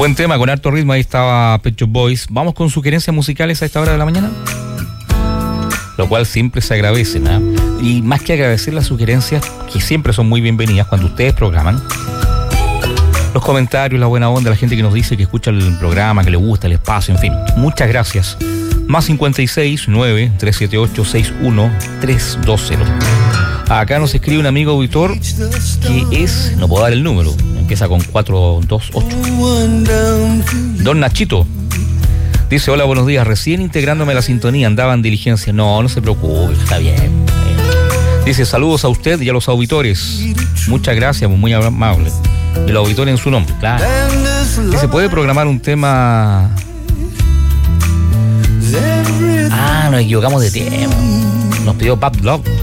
Buen tema, con harto ritmo, ahí estaba Pet Shop Boys. Vamos con sugerencias musicales a esta hora de la mañana, lo cual siempre se agradece, ¿no? Y más que agradecer las sugerencias, que siempre son muy bienvenidas cuando ustedes programan, los comentarios, la buena onda, la gente que nos dice que escucha el programa, que le gusta el espacio, en fin, muchas gracias. Más 56 9 378 61320. Acá nos escribe un amigo auditor que es, no puedo dar el número, empieza con 428. Don Nachito dice: hola, buenos días, recién integrándome a la sintonía, andaba en diligencia. No se preocupe, está bien. Dice: saludos a usted y a los auditores. Muchas gracias, muy amable. Y los auditores en su nombre, claro. ¿Que se puede programar un tema? Nos equivocamos de tema. Nos pidió Bad Love.